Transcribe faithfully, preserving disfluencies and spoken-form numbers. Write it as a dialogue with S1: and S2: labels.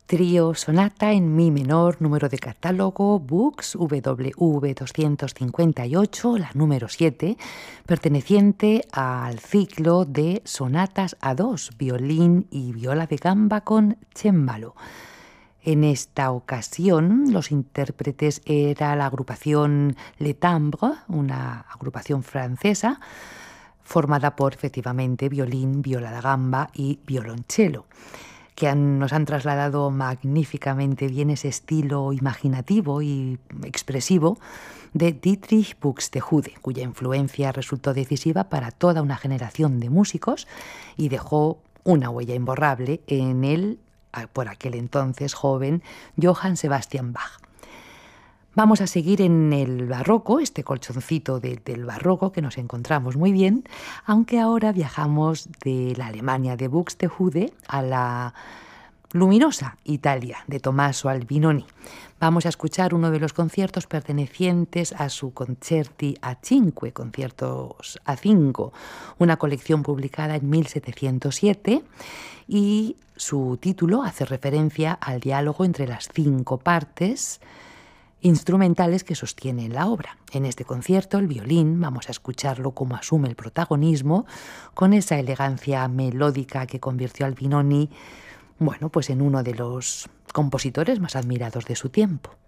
S1: Trío Sonata en Mi menor, número de catálogo Books W V doscientos cincuenta y ocho, la número siete, perteneciente al ciclo de sonatas a dos, violín y viola de gamba con cémbalo. En esta ocasión, los intérpretes era la agrupación Le Timbre, una agrupación francesa, formada por, efectivamente, violín, viola da gamba y violonchelo, que han, nos han trasladado magníficamente bien ese estilo imaginativo y expresivo de Dietrich Buxtehude, cuya influencia resultó decisiva para toda una generación de músicos y dejó una huella imborrable en el, por aquel entonces joven, Johann Sebastian Bach. Vamos a seguir en el barroco, este colchoncito de, del barroco que nos encontramos muy bien, aunque ahora viajamos de la Alemania de Buxtehude a la luminosa Italia de Tommaso Albinoni. Vamos a escuchar uno de los conciertos pertenecientes a su Concerti a Cinque, conciertos a cinco, una colección publicada en mil setecientos siete, y su título hace referencia al diálogo entre las cinco partes instrumentales que sostienen la obra. En este concierto, el violín, vamos a escucharlo como asume el protagonismo, con esa elegancia melódica que convirtió a Albinoni, bueno, pues en uno de los compositores más admirados de su tiempo.